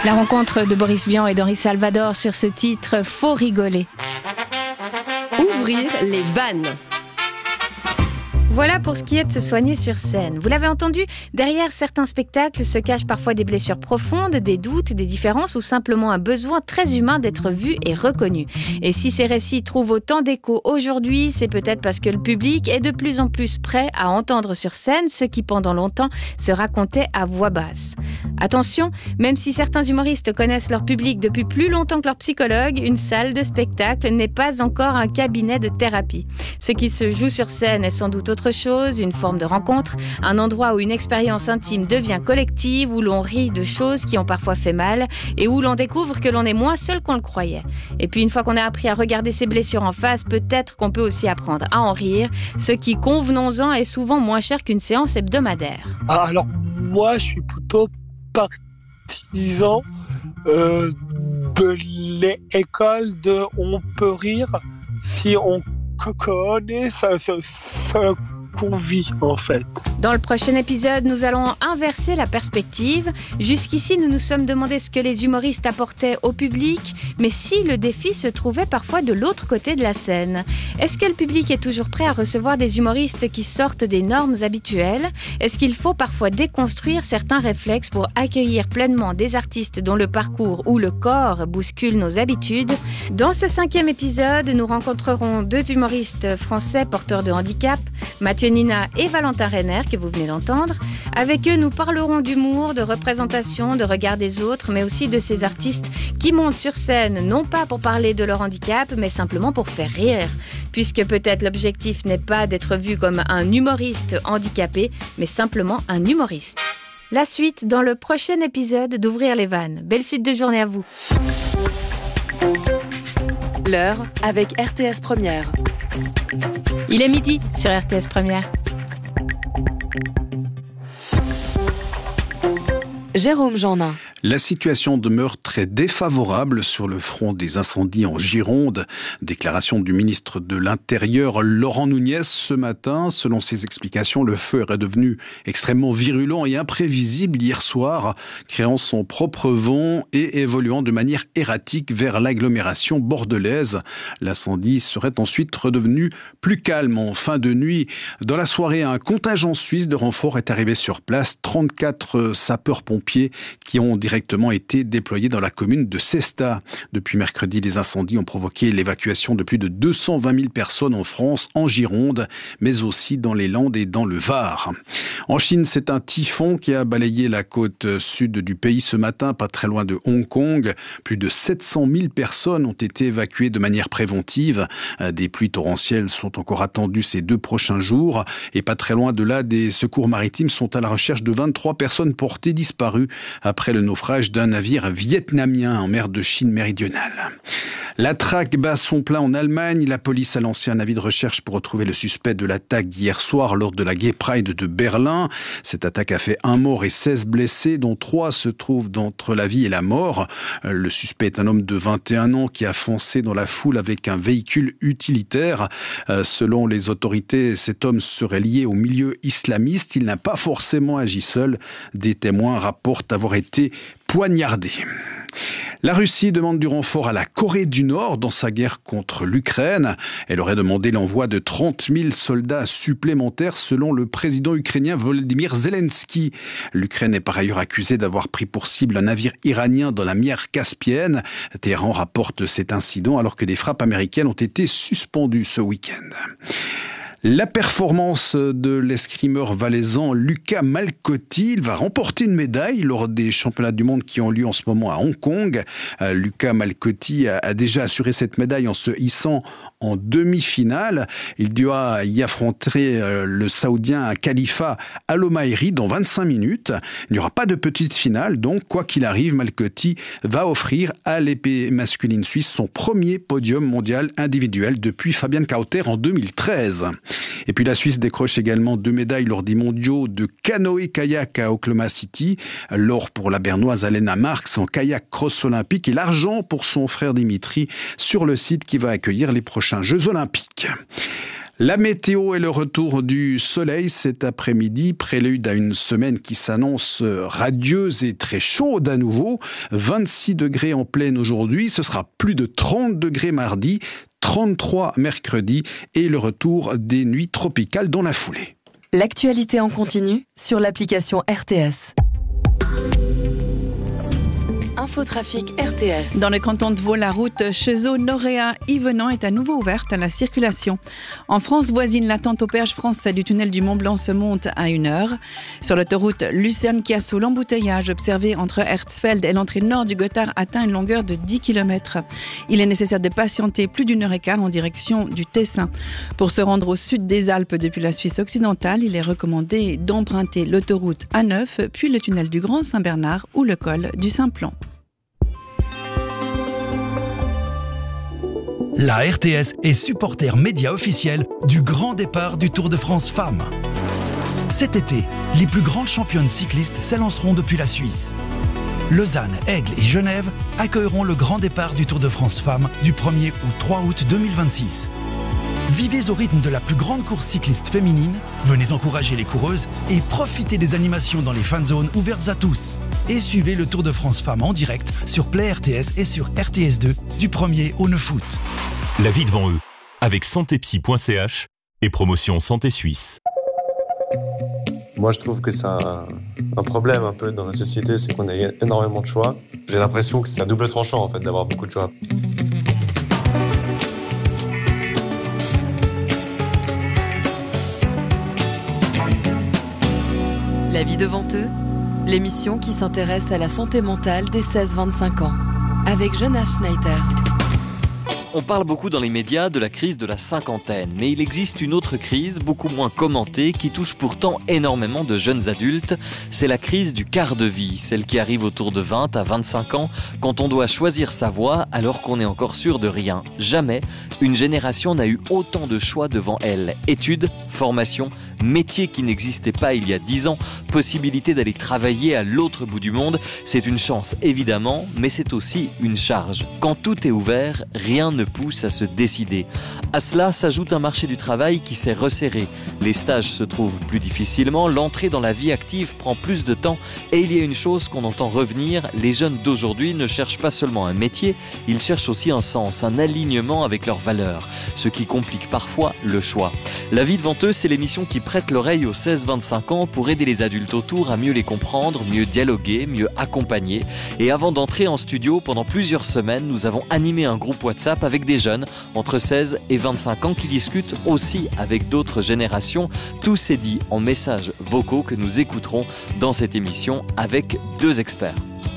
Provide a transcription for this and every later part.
La rencontre de Boris Vian et d'Henri Salvador sur ce titre « Faut rigoler ». Ouvrir les vannes. Voilà pour ce qui est de se soigner sur scène. Vous l'avez entendu, derrière certains spectacles se cachent parfois des blessures profondes, des doutes, des différences ou simplement un besoin très humain d'être vu et reconnu. Et si ces récits trouvent autant d'écho aujourd'hui, c'est peut-être parce que le public est de plus en plus prêt à entendre sur scène ce qui pendant longtemps se racontait à voix basse. Attention, même si certains humoristes connaissent leur public depuis plus longtemps que leur psychologue, une salle de spectacle n'est pas encore un cabinet de thérapie. Ce qui se joue sur scène est sans doute autre chose, une forme de rencontre, un endroit où une expérience intime devient collective, où l'on rit de choses qui ont parfois fait mal et où l'on découvre que l'on est moins seul qu'on le croyait. Et puis une fois qu'on a appris à regarder ses blessures en face, peut-être qu'on peut aussi apprendre à en rire, ce qui, convenons-en, est souvent moins cher qu'une séance hebdomadaire. Alors moi, je suis plutôt partisan de l'école de on peut rire si on connaît ça qu'on vit en fait. Dans le prochain épisode, nous allons inverser la perspective. Jusqu'ici, nous nous sommes demandé ce que les humoristes apportaient au public, mais si le défi se trouvait parfois de l'autre côté de la scène. Est-ce que le public est toujours prêt à recevoir des humoristes qui sortent des normes habituelles ? Est-ce qu'il faut parfois déconstruire certains réflexes pour accueillir pleinement des artistes dont le parcours ou le corps bouscule nos habitudes ? Dans ce 5e épisode, nous rencontrerons 2 humoristes français porteurs de handicap, Mathieu Nina et Valentin Renner, que vous venez d'entendre. Avec eux, nous parlerons d'humour, de représentation, de regard des autres, mais aussi de ces artistes qui montent sur scène, non pas pour parler de leur handicap, mais simplement pour faire rire. Puisque peut-être l'objectif n'est pas d'être vu comme un humoriste handicapé, mais simplement un humoriste. La suite dans le prochain épisode d'Ouvrir les vannes. Belle suite de journée à vous. L'heure avec RTS Première. Il est midi sur RTS Première. Jérôme Jeannin. La situation demeure très défavorable sur le front des incendies en Gironde. Déclaration du ministre de l'Intérieur Laurent Nunez ce matin. Selon ses explications, le feu est redevenu extrêmement virulent et imprévisible hier soir, créant son propre vent et évoluant de manière erratique vers l'agglomération bordelaise. L'incendie serait ensuite redevenu plus calme en fin de nuit. Dans la soirée, un contingent suisse de renfort est arrivé sur place. 34 sapeurs-pompiers qui ont directement été déployés dans la commune de Cesta. Depuis mercredi, les incendies ont provoqué l'évacuation de plus de 220 000 personnes en France, en Gironde, mais aussi dans les Landes et dans le Var. En Chine, c'est un typhon qui a balayé la côte sud du pays ce matin, pas très loin de Hong Kong. Plus de 700 000 personnes ont été évacuées de manière préventive. Des pluies torrentielles sont encore attendues ces 2 prochains jours. Et pas très loin de là, des secours maritimes sont à la recherche de 23 personnes portées disparues après le naufrage d'un navire vietnamien en mer de Chine méridionale. La traque bat son plein en Allemagne. La police a lancé un avis de recherche pour retrouver le suspect de l'attaque d'hier soir lors de la Gay Pride de Berlin. Cette attaque a fait 1 mort et 16 blessés, dont 3 se trouvent entre la vie et la mort. Le suspect est un homme de 21 ans qui a foncé dans la foule avec un véhicule utilitaire. Selon les autorités, cet homme serait lié au milieu islamiste. Il n'a pas forcément agi seul. Des témoins rapportent avoir été poignardé. La Russie demande du renfort à la Corée du Nord dans sa guerre contre l'Ukraine. Elle aurait demandé l'envoi de 30 000 soldats supplémentaires selon le président ukrainien Volodymyr Zelensky. L'Ukraine est par ailleurs accusée d'avoir pris pour cible un navire iranien dans la mer Caspienne. Téhéran rapporte cet incident alors que des frappes américaines ont été suspendues ce week-end. La performance de l'escrimeur valaisan Luca Malcotti, il va remporter une médaille lors des championnats du monde qui ont lieu en ce moment à Hong Kong. Luca Malcotti a déjà assuré cette médaille en se hissant en demi-finale. Il doit y affronter le Saoudien Khalifa Al-Omairi dans 25 minutes. Il n'y aura pas de petite finale, donc quoi qu'il arrive, Malcotti va offrir à l'épée masculine suisse son premier podium mondial individuel depuis Fabian Kauter en 2013. Et puis la Suisse décroche également 2 médailles lors des mondiaux de canoë-kayak à Oklahoma City. L'or pour la bernoise Alena Marx en kayak cross olympique et l'argent pour son frère Dimitri sur le site qui va accueillir les prochains Jeux olympiques. La météo et le retour du soleil cet après-midi, prélude à une semaine qui s'annonce radieuse et très chaude à nouveau. 26 degrés en pleine aujourd'hui, ce sera plus de 30 degrés mardi, 33 mercredi et le retour des nuits tropicales dans la foulée. L'actualité en continu sur l'application RTS. Infotrafic RTS. Dans le canton de Vaud, la route Cheseaux-Noréa-Yvenant est à nouveau ouverte à la circulation. En France voisine, l'attente au péage français du tunnel du Mont-Blanc se monte à 1 heure. Sur l'autoroute Lucerne-Chiasso, l'embouteillage observé entre Herzfeld et l'entrée nord du Gothard atteint une longueur de 10 km. Il est nécessaire de patienter plus d'1 heure et quart en direction du Tessin. Pour se rendre au sud des Alpes depuis la Suisse occidentale, il est recommandé d'emprunter l'autoroute A9, puis le tunnel du Grand Saint-Bernard ou le col du Simplon. La RTS est supporter média officiel du grand départ du Tour de France Femmes. Cet été, les plus grandes championnes cyclistes s'élanceront depuis la Suisse. Lausanne, Aigle et Genève accueilleront le grand départ du Tour de France Femmes du 1er au 3 août 2026. Vivez au rythme de la plus grande course cycliste féminine, venez encourager les coureuses et profitez des animations dans les fan zones ouvertes à tous. Et suivez le Tour de France Femmes en direct sur Play RTS et sur RTS2 du 1er au 9 août. La vie devant eux, avec santépsy.ch et promotion Santé Suisse. Moi, je trouve que c'est un problème un peu dans notre société, c'est qu'on a énormément de choix. J'ai l'impression que c'est à double tranchant en fait d'avoir beaucoup de choix. La vie devant eux, l'émission qui s'intéresse à la santé mentale des 16-25 ans, avec Jonas Schneider. On parle beaucoup dans les médias de la crise de la cinquantaine, mais il existe une autre crise, beaucoup moins commentée, qui touche pourtant énormément de jeunes adultes. C'est la crise du quart de vie, celle qui arrive autour de 20 à 25 ans, quand on doit choisir sa voie alors qu'on est encore sûr de rien. Jamais une génération n'a eu autant de choix devant elle. Études, formation, métiers qui n'existaient pas il y a 10 ans, possibilité d'aller travailler à l'autre bout du monde. C'est une chance évidemment, mais c'est aussi une charge. Quand tout est ouvert, rien ne pousse à se décider. À cela s'ajoute un marché du travail qui s'est resserré. Les stages se trouvent plus difficilement, l'entrée dans la vie active prend plus de temps et il y a une chose qu'on entend revenir, les jeunes d'aujourd'hui ne cherchent pas seulement un métier, ils cherchent aussi un sens, un alignement avec leurs valeurs, ce qui complique parfois le choix. La vie devant eux, c'est l'émission qui prête l'oreille aux 16-25 ans pour aider les adultes autour à mieux les comprendre, mieux dialoguer, mieux accompagner. Et avant d'entrer en studio, pendant plusieurs semaines, nous avons animé un groupe WhatsApp avec des jeunes entre 16 et 25 ans qui discutent aussi avec d'autres générations. Tout s'est dit en messages vocaux que nous écouterons dans cette émission avec 2 experts.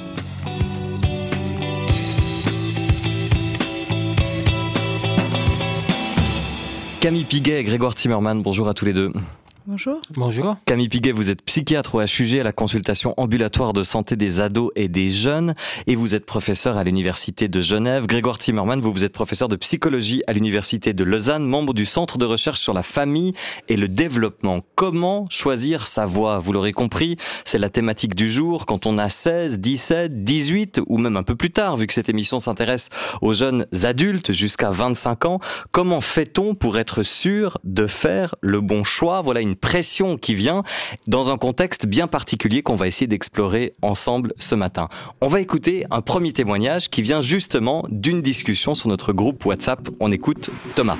Camille Piguet et Grégoire Timmerman, bonjour à tous les deux. Bonjour. Bonjour. Camille Piguet, vous êtes psychiatre au HUG à la consultation ambulatoire de santé des ados et des jeunes et vous êtes professeur à l'université de Genève. Grégoire Timmerman, vous êtes professeur de psychologie à l'université de Lausanne, membre du centre de recherche sur la famille et le développement. Comment choisir sa voie ? Vous l'aurez compris, c'est la thématique du jour quand on a 16, 17, 18 ou même un peu plus tard, vu que cette émission s'intéresse aux jeunes adultes jusqu'à 25 ans. Comment fait-on pour être sûr de faire le bon choix ? Voilà une pression qui vient dans un contexte bien particulier qu'on va essayer d'explorer ensemble ce matin. On va écouter un premier témoignage qui vient justement d'une discussion sur notre groupe WhatsApp. On écoute Thomas.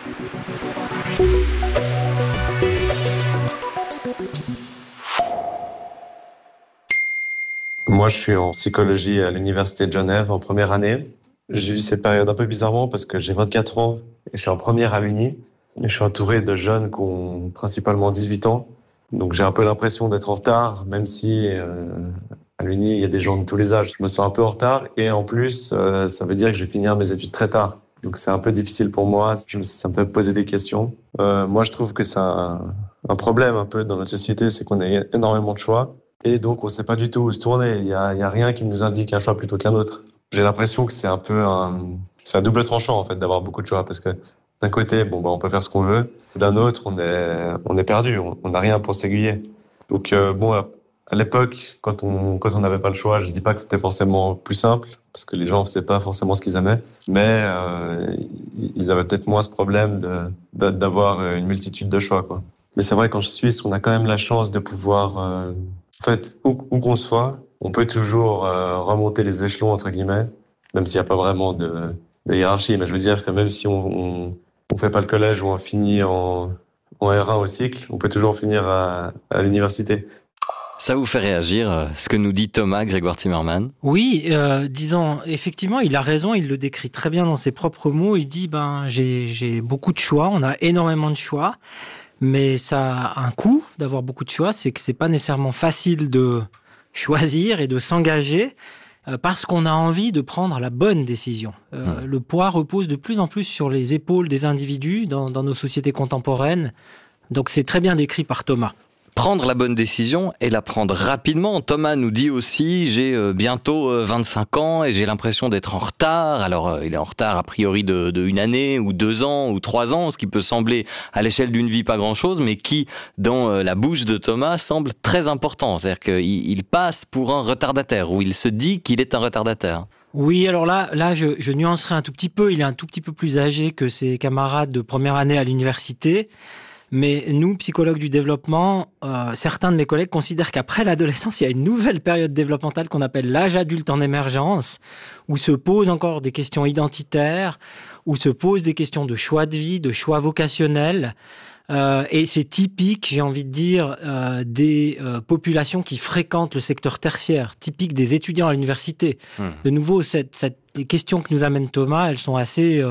Moi, je suis en psychologie à l'université de Genève en première année. J'ai vu cette période un peu bizarrement parce que j'ai 24 ans et je suis en première à l'Uni. Je suis entouré de jeunes qui ont principalement 18 ans. Donc j'ai un peu l'impression d'être en retard, même si à l'Uni, il y a des gens de tous les âges. Je me sens un peu en retard et en plus, ça veut dire que je vais finir mes études très tard. Donc c'est un peu difficile pour moi, ça me fait poser des questions. Moi, je trouve que c'est un problème un peu dans notre société, c'est qu'on a énormément de choix. Et donc on ne sait pas du tout où se tourner. Il y a rien qui nous indique un choix plutôt qu'un autre. J'ai l'impression que c'est un peu c'est un double tranchant en fait d'avoir beaucoup de choix parce que d'un côté, on peut faire ce qu'on veut. D'un autre, on est perdu. On n'a rien pour s'aiguiller. Donc, À l'époque, quand on n'avait pas le choix, je dis pas que c'était forcément plus simple, parce que les gens ne faisaient pas forcément ce qu'ils aimaient, mais ils avaient peut-être moins ce problème d'avoir une multitude de choix, quoi. Mais c'est vrai qu'en Suisse, on a quand même la chance de pouvoir, en fait, où qu'on soit, on peut toujours remonter les échelons, entre guillemets, même s'il n'y a pas vraiment de hiérarchie. Mais je veux dire que même si on fait pas le collège ou on finit en R1 au cycle, on peut toujours finir à l'université. Ça vous fait réagir, ce que nous dit Thomas Grégoire Timmerman? Oui, disons, effectivement, il a raison, il le décrit très bien dans ses propres mots. Il dit, j'ai beaucoup de choix, on a énormément de choix, mais ça a un coût d'avoir beaucoup de choix, c'est que c'est pas nécessairement facile de choisir et de s'engager parce qu'on a envie de prendre la bonne décision. Le poids repose de plus en plus sur les épaules des individus dans nos sociétés contemporaines, donc c'est très bien décrit par Thomas. Prendre la bonne décision et la prendre rapidement. Thomas nous dit aussi, j'ai bientôt 25 ans et j'ai l'impression d'être en retard. Alors, il est en retard a priori de 1 année ou 2 ans ou 3 ans, ce qui peut sembler à l'échelle d'une vie pas grand-chose, mais qui, dans la bouche de Thomas, semble très important. C'est-à-dire qu'il passe pour un retardataire, ou il se dit qu'il est un retardataire. Oui, alors là, je nuancerai un tout petit peu. Il est un tout petit peu plus âgé que ses camarades de première année à l'université. Mais nous, psychologues du développement, certains de mes collègues considèrent qu'après l'adolescence, il y a une nouvelle période développementale qu'on appelle l'âge adulte en émergence, où se posent encore des questions identitaires, où se posent des questions de choix de vie, de choix vocationnels. Et c'est typique, j'ai envie de dire, des populations qui fréquentent le secteur tertiaire, typique des étudiants à l'université. De nouveau, les questions que nous amène Thomas, elles sont assez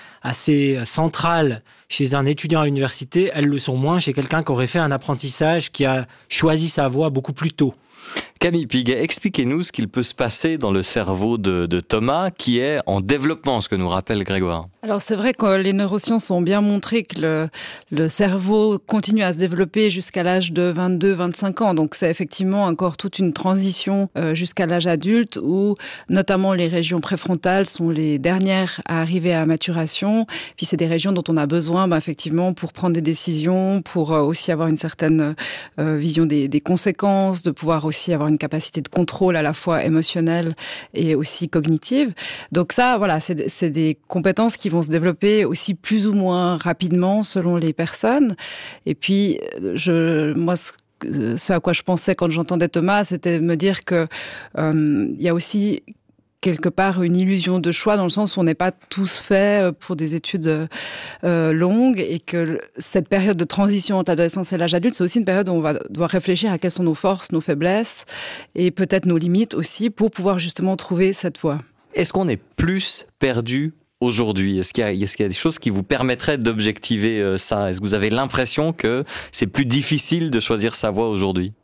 centrales chez un étudiant à l'université, elles le sont moins chez quelqu'un qui aurait fait un apprentissage, qui a choisi sa voie beaucoup plus tôt. Camille Piguet, expliquez-nous ce qu'il peut se passer dans le cerveau de Thomas, qui est en développement, ce que nous rappelle Grégoire. Alors c'est vrai que les neurosciences ont bien montré que le cerveau continue à se développer jusqu'à l'âge de 22-25 ans. Donc c'est effectivement encore toute une transition jusqu'à l'âge adulte où notamment les régions préfrontales sont les dernières à arriver à maturation. Puis c'est des régions dont on a besoin effectivement pour prendre des décisions, pour aussi avoir une certaine vision des conséquences, de pouvoir aussi avoir une capacité de contrôle à la fois émotionnelle et aussi cognitive. Donc ça, voilà, c'est des compétences qui vont se développer aussi plus ou moins rapidement selon les personnes. Et puis, moi, ce à quoi je pensais quand j'entendais Thomas, c'était me dire que il y a aussi quelque part une illusion de choix dans le sens où on n'est pas tous faits pour des études longues et que cette période de transition entre l'adolescence et l'âge adulte, c'est aussi une période où on va devoir réfléchir à quelles sont nos forces, nos faiblesses et peut-être nos limites aussi pour pouvoir justement trouver cette voie. Est-ce qu'on est plus perdu aujourd'hui? Est-ce qu'il y a des choses qui vous permettraient d'objectiver ça? Est-ce que vous avez l'impression que c'est plus difficile de choisir sa voie aujourd'hui?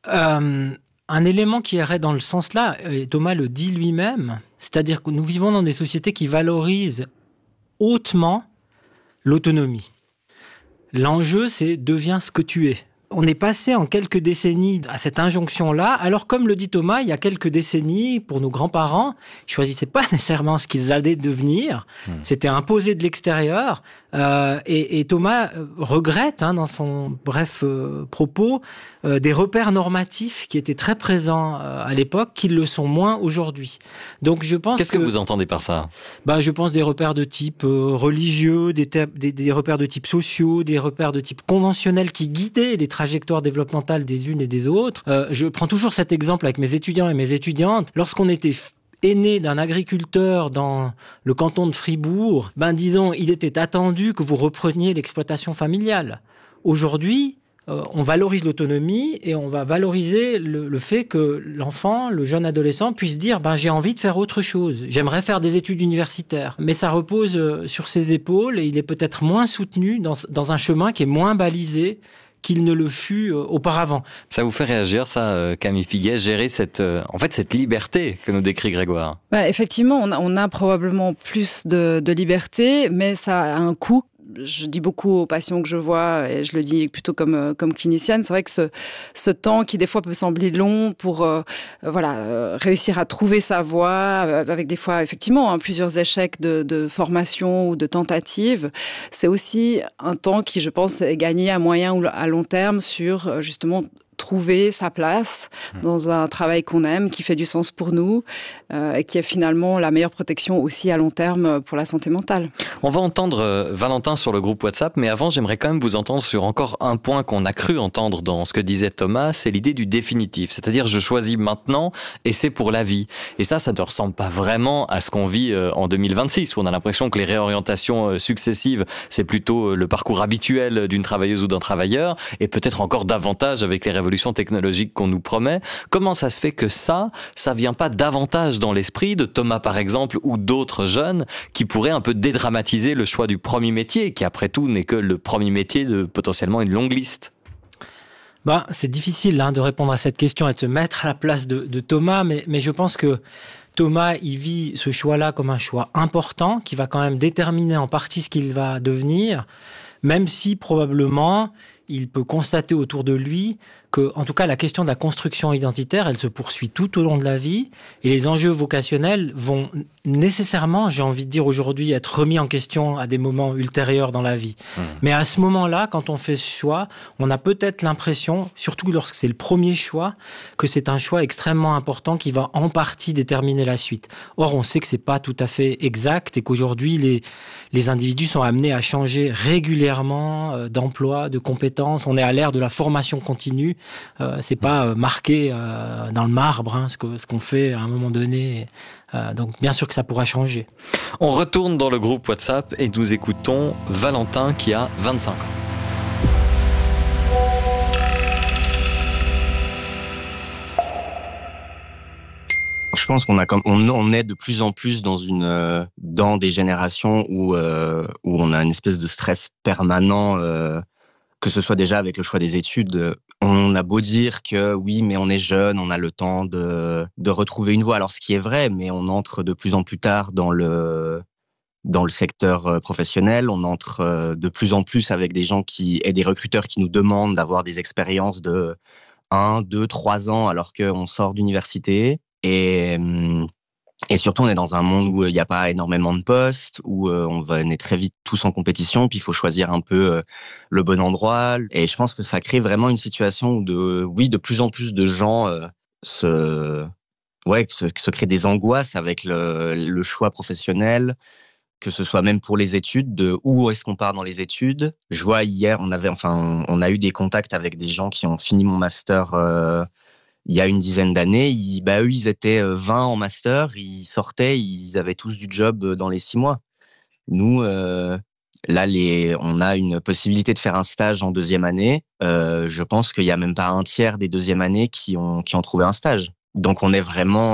Un élément qui irait dans le sens-là, et Thomas le dit lui-même, c'est-à-dire que nous vivons dans des sociétés qui valorisent hautement l'autonomie. L'enjeu, c'est « deviens ce que tu es ». On est passé en quelques décennies à cette injonction-là. Alors, comme le dit Thomas, il y a quelques décennies, pour nos grands-parents, ils choisissaient pas nécessairement ce qu'ils allaient devenir. C'était imposé de l'extérieur. Et Thomas regrette, dans son bref propos, des repères normatifs qui étaient très présents à l'époque, qui le sont moins aujourd'hui. Donc, je pense Qu'est-ce que vous entendez par ça? Je pense des repères de type religieux, des repères de type sociaux, des repères de type conventionnel qui guidaient les trajectoires développementales des unes et des autres. Je prends toujours cet exemple avec mes étudiants et mes étudiantes. Lorsqu'on était aîné d'un agriculteur dans le canton de Fribourg, disons, il était attendu que vous repreniez l'exploitation familiale. Aujourd'hui, on valorise l'autonomie et on va valoriser le fait que l'enfant, le jeune adolescent puisse dire j'ai envie de faire autre chose, j'aimerais faire des études universitaires. Mais ça repose sur ses épaules et il est peut-être moins soutenu dans un chemin qui est moins balisé qu'il ne le fut auparavant. Ça vous fait réagir, ça, Camille Piguet, gérer cette liberté que nous décrit Grégoire? Effectivement, on a probablement plus de liberté, mais ça a un coût. Je dis beaucoup aux patients que je vois, et je le dis plutôt comme clinicienne, c'est vrai que ce temps qui des fois peut sembler long pour réussir à trouver sa voie, avec des fois effectivement plusieurs échecs de formation ou de tentatives, c'est aussi un temps qui, je pense, est gagné à moyen ou à long terme sur justement trouver sa place dans un travail qu'on aime, qui fait du sens pour nous et qui est finalement la meilleure protection aussi à long terme pour la santé mentale. On va entendre Valentin sur le groupe WhatsApp, mais avant, j'aimerais quand même vous entendre sur encore un point qu'on a cru entendre dans ce que disait Thomas, c'est l'idée du définitif. C'est-à-dire, je choisis maintenant et c'est pour la vie. Et ça ne ressemble pas vraiment à ce qu'on vit en 2026, où on a l'impression que les réorientations successives, c'est plutôt le parcours habituel d'une travailleuse ou d'un travailleur, et peut-être encore davantage avec les révolutions technologiques qu'on nous promet. Comment ça se fait que ça vient pas davantage dans l'esprit de Thomas, par exemple, ou d'autres jeunes qui pourraient un peu dédramatiser le choix du premier métier, qui après tout n'est que le premier métier de potentiellement une longue liste? C'est difficile de répondre à cette question et de se mettre à la place de Thomas, mais je pense que Thomas, il vit ce choix-là comme un choix important, qui va quand même déterminer en partie ce qu'il va devenir, même si probablement il peut constater autour de lui que, en tout cas, la question de la construction identitaire, elle se poursuit tout au long de la vie, et les enjeux vocationnels vont nécessairement, j'ai envie de dire aujourd'hui, être remis en question à des moments ultérieurs dans la vie. Mais à ce moment-là, quand on fait ce choix, on a peut-être l'impression, surtout lorsque c'est le premier choix, que c'est un choix extrêmement important qui va en partie déterminer la suite. Or, on sait que c'est pas tout à fait exact et qu'aujourd'hui, les individus sont amenés à changer régulièrement d'emploi, de compétences. On est à l'ère de la formation continue. C'est pas marqué dans le marbre ce qu'on fait à un moment donné. Donc bien sûr que ça pourra changer. On retourne dans le groupe WhatsApp et nous écoutons Valentin qui a 25 ans. Je pense on est de plus en plus dans des générations où on a une espèce de stress permanent, que ce soit déjà avec le choix des études. On a beau dire que oui, mais on est jeune, on a le temps de retrouver une voie. Alors, ce qui est vrai, mais on entre de plus en plus tard dans le secteur professionnel. On entre de plus en plus avec des gens et des recruteurs qui nous demandent d'avoir des expériences de 1, 2, 3 ans alors qu'on sort d'université. Et surtout, on est dans un monde où il n'y a pas énormément de postes, où on est très vite tous en compétition, puis il faut choisir un peu le bon endroit. Et je pense que ça crée vraiment une situation où de plus en plus de gens se créent des angoisses avec le choix professionnel, que ce soit même pour les études, de où est-ce qu'on part dans les études. Je vois hier, on a eu des contacts avec des gens qui ont fini mon master il y a une dizaine d'années. Eux, ils étaient 20 en master, ils sortaient, ils avaient tous du job dans les 6 mois. Nous, là, on a une possibilité de faire un stage en 2e année. Je pense qu'il n'y a même pas un tiers des 2e années qui ont trouvé un stage. Donc, on est vraiment...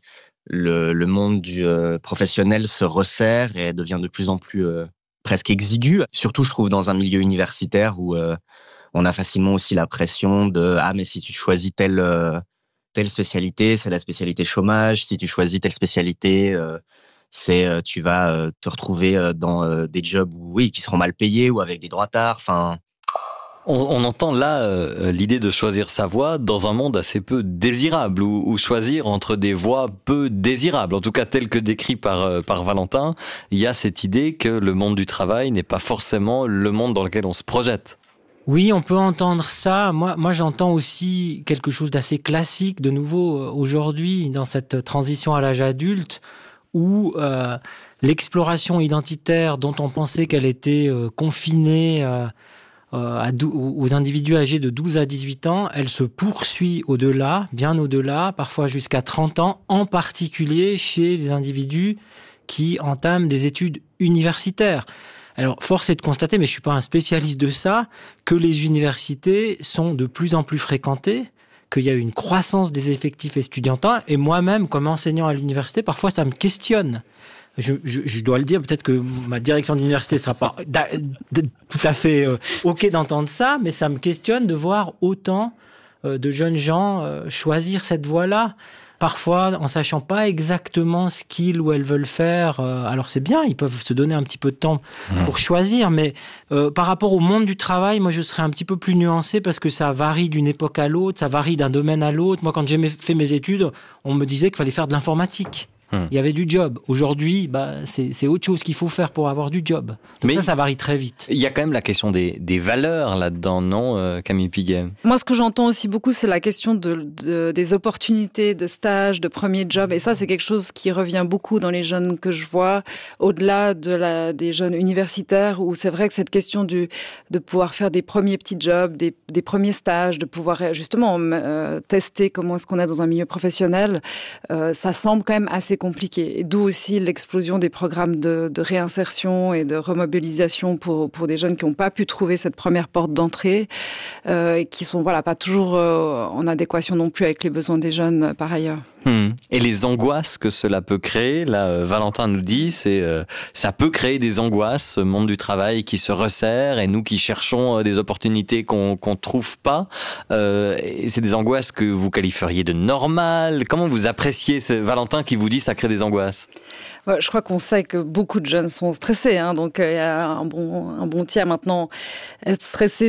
le monde du professionnel se resserre et devient de plus en plus presque exigu. Surtout, je trouve, dans un milieu universitaire où on a facilement aussi la pression de « Ah, mais si tu choisis telle spécialité, c'est la spécialité chômage. Si tu choisis telle spécialité, tu vas te retrouver dans des jobs qui seront mal payés ou avec des droits tard. » Enfin... On entend là l'idée de choisir sa voie dans un monde assez peu désirable, ou choisir entre des voies peu désirables. En tout cas, tel que décrit par Valentin, il y a cette idée que le monde du travail n'est pas forcément le monde dans lequel on se projette. Oui, on peut entendre ça. Moi, j'entends aussi quelque chose d'assez classique, de nouveau, aujourd'hui, dans cette transition à l'âge adulte, où l'exploration identitaire dont on pensait qu'elle était confinée aux individus âgés de 12 à 18 ans, elle se poursuit au-delà, bien au-delà, parfois jusqu'à 30 ans, en particulier chez les individus qui entament des études universitaires. Alors, force est de constater, mais je ne suis pas un spécialiste de ça, que les universités sont de plus en plus fréquentées, qu'il y a une croissance des effectifs estudiantins, et moi-même, comme enseignant à l'université, parfois ça me questionne. Je dois le dire, peut-être que ma direction d'université ne sera pas tout à fait OK d'entendre ça, mais ça me questionne de voir autant de jeunes gens choisir cette voie-là. Parfois, en sachant pas exactement ce qu'ils ou elles veulent faire. Alors c'est bien, ils peuvent se donner un petit peu de temps pour choisir, mais par rapport au monde du travail, moi je serais un petit peu plus nuancé parce que ça varie d'une époque à l'autre, ça varie d'un domaine à l'autre. Moi, quand j'ai fait mes études, on me disait qu'il fallait faire de l'informatique. Il y avait du job. Aujourd'hui, c'est autre chose qu'il faut faire pour avoir du job. Mais ça varie très vite. Il y a quand même la question des valeurs là-dedans, non, Camille Piguet? Moi, ce que j'entends aussi beaucoup, c'est la question des opportunités de stage, de premier job. Et ça, c'est quelque chose qui revient beaucoup dans les jeunes que je vois, au-delà des jeunes universitaires, où c'est vrai que cette question de pouvoir faire des premiers petits jobs, des premiers stages, de pouvoir justement tester comment est-ce qu'on est dans un milieu professionnel, ça semble quand même assez compliqué. Et d'où aussi l'explosion des programmes de réinsertion et de remobilisation pour des jeunes qui n'ont pas pu trouver cette première porte d'entrée, et qui sont pas toujours en adéquation non plus avec les besoins des jeunes par ailleurs. Et les angoisses que cela peut créer, là, Valentin nous dit, ça peut créer des angoisses, ce monde du travail qui se resserre, et nous qui cherchons des opportunités qu'on trouve pas. Et c'est des angoisses que vous qualifieriez de normales. Comment vous appréciez Valentin qui vous dit ça crée des angoisses? Je crois qu'on sait que beaucoup de jeunes sont stressés, donc il y a un bon tiers maintenant. Être stressé,